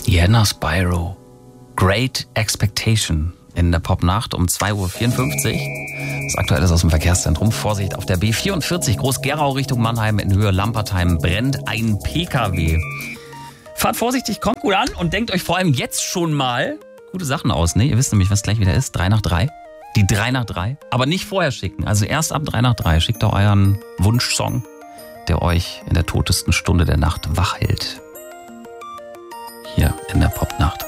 Jenna Spyro. Great Expectation in der Popnacht um 2.54 Uhr. Das Aktuelle ist aus dem Verkehrszentrum. Vorsicht, auf der B44 Groß-Gerau Richtung Mannheim in Höhe Lampertheim brennt ein PKW. Fahrt vorsichtig, kommt gut an und denkt euch vor allem jetzt schon mal gute Sachen aus. Ne? Ihr wisst nämlich, was gleich wieder ist. 3 nach 3. Die 3 nach 3. Aber nicht vorher schicken. Also erst ab 3 nach 3. Schickt doch euren Wunschsong, der euch in der totesten Stunde der Nacht wach hält. Hier in der Popnacht.